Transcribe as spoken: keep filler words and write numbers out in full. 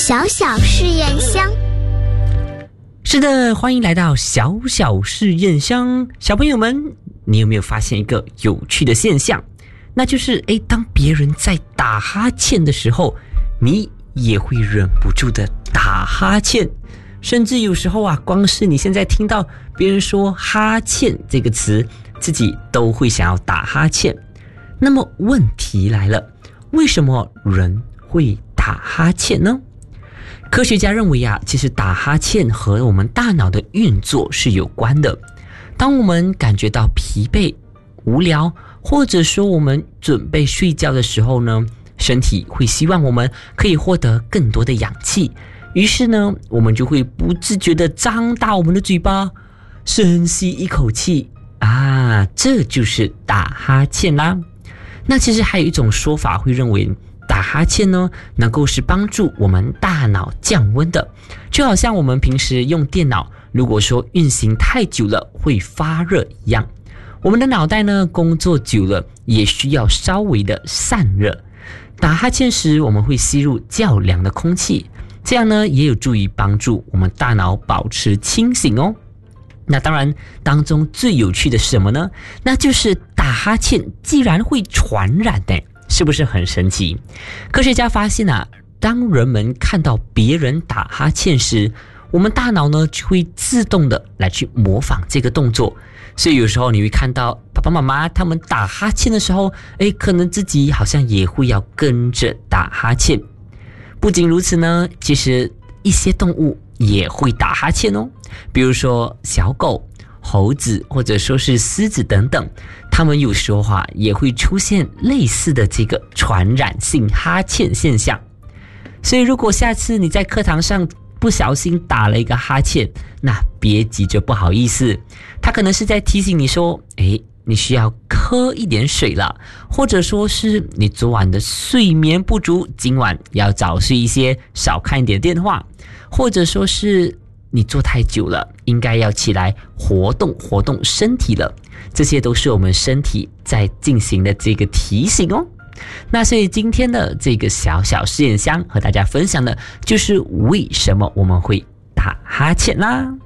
小小试验箱。 是的，欢迎来到小小试验箱。小朋友们，你有没有发现一个有趣的现象？那就是诶，当别人在打哈欠的时候，你也会忍不住的打哈欠。甚至有时候啊，光是你现在听到别人说哈欠这个词，自己都会想要打哈欠。那么问题来了，为什么人会打哈欠呢？科学家认为啊，其实打哈欠和我们大脑的运作是有关的。当我们感觉到疲惫、无聊，或者说我们准备睡觉的时候呢，身体会希望我们可以获得更多的氧气，于是呢，我们就会不自觉地张大我们的嘴巴，深吸一口气啊，这就是打哈欠啦。那其实还有一种说法会认为，打哈欠呢，能够是帮助我们大脑降温的，就好像我们平时用电脑，如果说运行太久了会发热一样，我们的脑袋呢工作久了也需要稍微的散热。打哈欠时，我们会吸入较凉的空气，这样呢也有助于帮助我们大脑保持清醒哦。那当然，当中最有趣的是什么呢？那就是打哈欠既然会传染的，是不是很神奇？科学家发现啊，当人们看到别人打哈欠时，我们大脑呢就会自动的来去模仿这个动作。所以有时候你会看到爸爸妈妈他们打哈欠的时候，诶，可能自己好像也会要跟着打哈欠。不仅如此呢，其实一些动物也会打哈欠哦，比如说小狗、猴子或者说是狮子等等，它们有时候啊也会出现类似的这个传染性哈欠现象。所以如果下次你在课堂上不小心打了一个哈欠，那别急着不好意思，它可能是在提醒你说，诶，你需要喝一点水了，或者说是你昨晚的睡眠不足，今晚要早睡一些，少看一点电话，或者说是你坐太久了，应该要起来活动活动身体了。这些都是我们身体在进行的这个提醒哦。那所以今天的这个小小试验箱和大家分享的就是为什么我们会打哈欠啦。